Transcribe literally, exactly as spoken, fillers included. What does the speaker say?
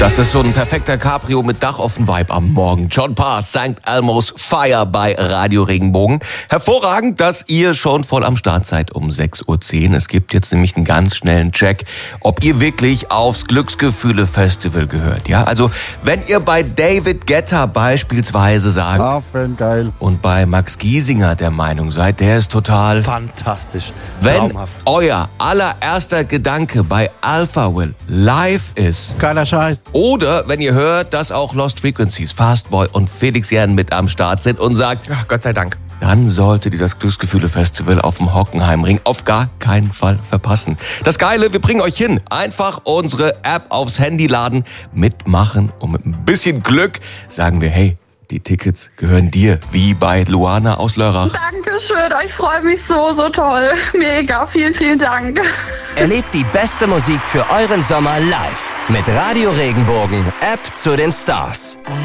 Das ist so ein perfekter Cabrio mit Dachoffen-Vibe am Morgen. John Pass, Sankt Elmo's Fire bei Radio Regenbogen. Hervorragend, dass ihr schon voll am Start seid um sechs Uhr zehn. Es gibt jetzt nämlich einen ganz schnellen Check, ob ihr wirklich aufs Glücksgefühle-Festival gehört. Ja, also wenn ihr bei David Guetta beispielsweise sagt Ah, fan, geil. und bei Max Giesinger der Meinung seid, der ist total Fantastisch. Wenn Traumhaft. euer allererster Gedanke bei Alpha Will live ist, Geiler Scheiß. oder wenn ihr hört, dass auch Lost Frequencies, Fastboy und Felix Jan mit am Start sind und sagt, Ach, Gott sei Dank. dann solltet ihr das Glücksgefühle-Festival auf dem Hockenheimring auf gar keinen Fall verpassen. Das Geile, wir bringen euch hin. Einfach unsere App aufs Handy laden, mitmachen und mit ein bisschen Glück sagen wir, hey, die Tickets gehören dir, wie bei Luana aus Lörrach. Dankeschön, ich freue mich so, so toll. Mega, vielen, vielen Dank. Erlebt die beste Musik für euren Sommer live mit Radio Regenbogen, App zu den Stars.